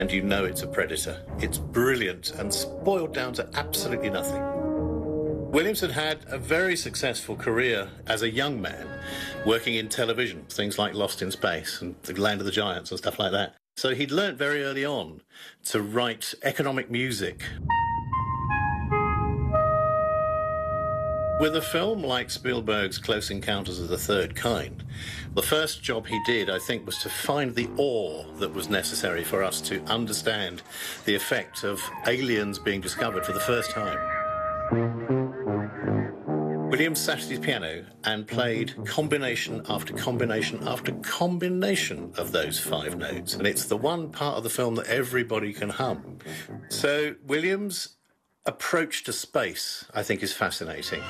and you know it's a Predator. It's brilliant and spoiled down to absolutely nothing. Williams had a very successful career as a young man, working in television, things like Lost in Space and The Land of the Giants and stuff like that. So he'd learnt very early on to write economic music. With a film like Spielberg's Close Encounters of the Third Kind, the first job he did, I think, was to find the awe that was necessary for us to understand the effect of aliens being discovered for the first time. Williams sat at his piano and played combination after combination after combination of those 5 notes, and it's the one part of the film that everybody can hum. So Williams' approach to space, I think, is fascinating.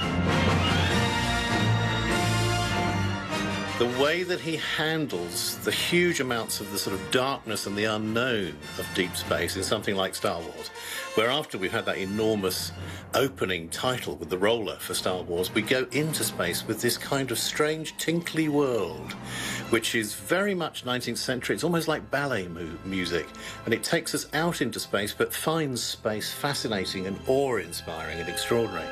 The way that he handles the huge amounts of the sort of darkness and the unknown of deep space in something like Star Wars, where after we've had that enormous opening title with the roller for Star Wars, we go into space with this kind of strange tinkly world, which is very much 19th century. It's almost like ballet music, and it takes us out into space but finds space fascinating and awe-inspiring and extraordinary.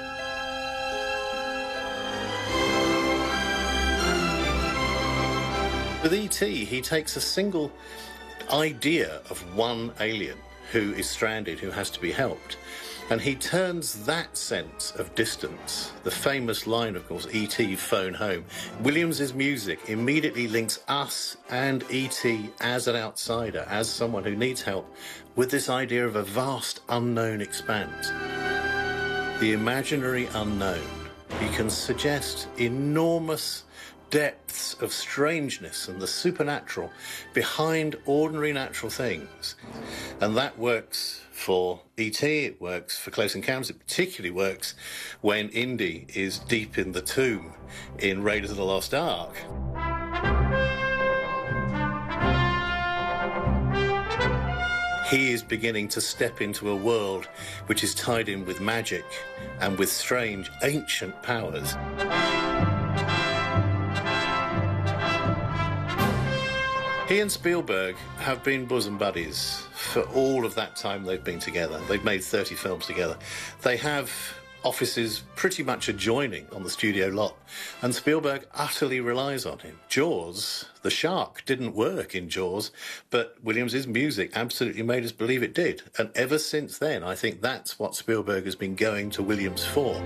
With E.T., he takes a single idea of one alien who is stranded, who has to be helped, and he turns that sense of distance, the famous line, of course, E.T. phone home. Williams's music immediately links us and E.T. as an outsider, as someone who needs help, with this idea of a vast unknown expanse. The imaginary unknown. He can suggest enormous depths of strangeness and the supernatural behind ordinary natural things. And that works for E.T., it works for Close Encounters, it particularly works when Indy is deep in the tomb in Raiders of the Lost Ark. He is beginning to step into a world which is tied in with magic and with strange ancient powers. He and Spielberg have been bosom buddies for all of that time they've been together. They've made 30 films together. They have offices pretty much adjoining on the studio lot, and Spielberg utterly relies on him. Jaws, the shark, didn't work in Jaws, but Williams's music absolutely made us believe it did. And ever since then, I think that's what Spielberg has been going to Williams for.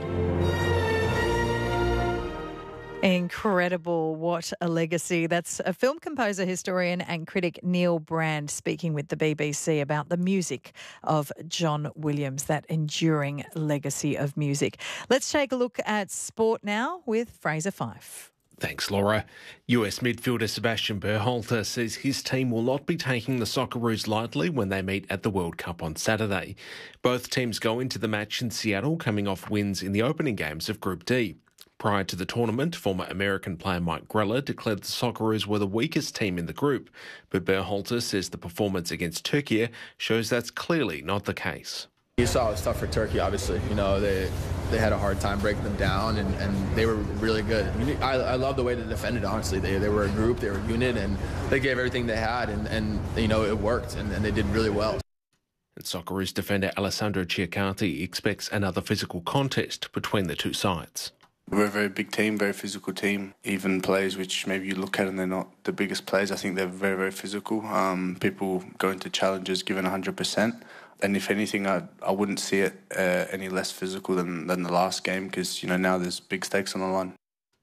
Incredible. What a legacy. That's a film composer, historian and critic Neil Brand speaking with the BBC about the music of John Williams, that enduring legacy of music. Let's take a look at sport now with Fraser Fyfe. Thanks, Laura. US midfielder Sebastian Berhalter says his team will not be taking the Socceroos lightly when they meet at the World Cup on Saturday. Both teams go into the match in Seattle coming off wins in the opening games of Group D. Prior to the tournament, former American player Mike Greller declared the Socceroos were the weakest team in the group, but Berhalter says the performance against Turkey shows that's clearly not the case. You saw it was tough for Turkey, obviously. You know, they had a hard time breaking them down, and they were really good. I love the way they defended, honestly. They were a group, they were a unit, and they gave everything they had, and you know, it worked, and they did really well. And Socceroos defender Alessandro Ciaccardi expects another physical contest between the two sides. We're a very big team, very physical team. Even players which maybe you look at and they're not the biggest players, I think they're very, very physical. People go into challenges given 100%. And if anything, I wouldn't see it any less physical than the last game because, you know, now there's big stakes on the line.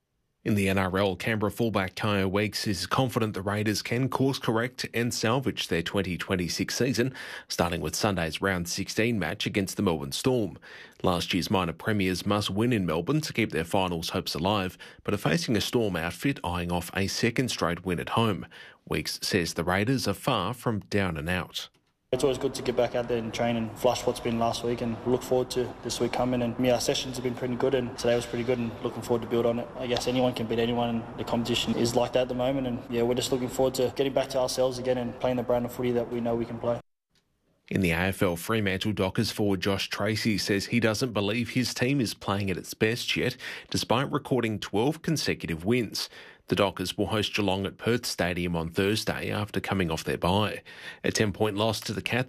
In the NRL, Canberra fullback Kyle Weeks is confident the Raiders can course-correct and salvage their 2026 season, starting with Sunday's round 16 match against the Melbourne Storm. Last year's minor premiers must win in Melbourne to keep their finals hopes alive, but are facing a Storm outfit eyeing off a second straight win at home. Weeks says the Raiders are far from down and out. It's always good to get back out there and train and flush what's been last week and look forward to this week coming. And our sessions have been pretty good and today was pretty good and looking forward to build on it. I guess anyone can beat anyone and the competition is like that at the moment. And yeah, we're just looking forward to getting back to ourselves again and playing the brand of footy that we know we can play. In the AFL, Fremantle Dockers forward Josh Tracy says he doesn't believe his team is playing at its best yet, despite recording 12 consecutive wins. The Dockers will host Geelong at Perth Stadium on Thursday after coming off their bye. A 10-point loss to the Cats